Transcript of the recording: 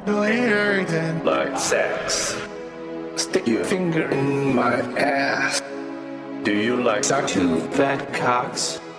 Do you hear that? Like sex. Stick your finger in my ass. Do you like suck two fat cocks?